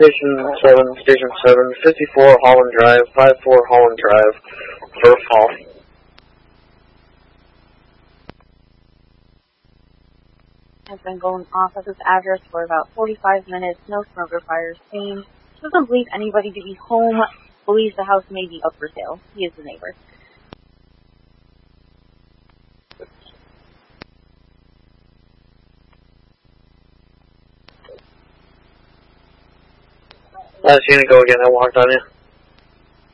Station 7, 54 Holland Drive, 54 Holland Drive, first call. Has been going off at this address for about 45 minutes. No smoke or fire seen. Doesn't believe anybody to be home. Believes the house may be up for sale. He is the neighbor. Last unit, go again. I walked on you.